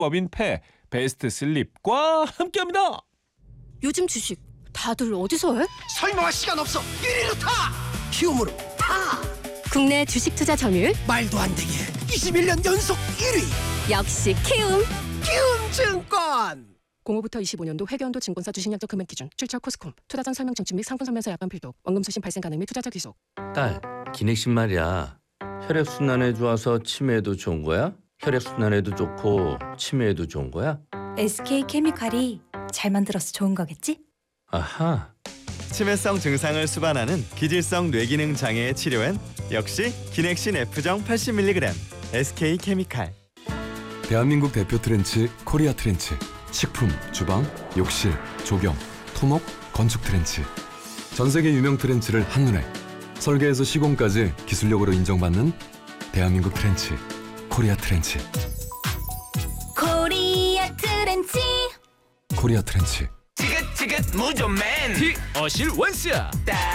법인 폐 베스트 슬립과 함께합니다. 요즘 주식 다들 어디서 해? 설명할 시간 없어. 1위로 타. 키움으로 타. 국내 주식 투자 점유율 말도 안 되게 21년 연속 1위. 역시 키움. 키움증권. 05부터 25년도 회계연도 증권사 주식약정 금액 기준 출처 코스콤 투자 전 설명 청취 및 상품 설명서 약관 필독 원금 수신 발생 가능 및 투자자 귀속. 딸, 기내식 말이야. 혈액순환에 좋아서 치매에도 좋은 거야? 혈액순환에도 좋고 치매에도 좋은 거야? SK케미칼이 잘 만들어서 좋은 거겠지? 아하. 치매성 증상을 수반하는 기질성 뇌기능 장애의 치료엔 역시 기넥신 F정 80mg SK케미칼. 대한민국 대표 트렌치 코리아 트렌치. 식품, 주방, 욕실, 조경, 토목, 건축 트렌치. 전 세계 유명 트렌치를 한눈에 설계에서 시공까지 기술력으로 인정받는 대한민국 트렌치 코리아 트렌치. 코리아 트렌치. 코리아 트렌치. 지긋지긋 무좀맨 어실 원스